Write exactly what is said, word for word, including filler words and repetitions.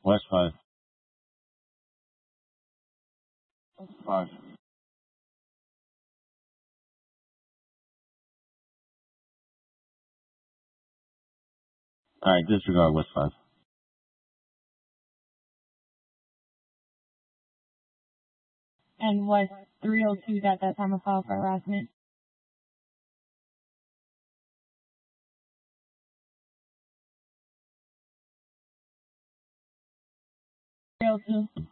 West five. Five. Alright, disregard West five. And was three oh two at that time a file for harassment? three oh two.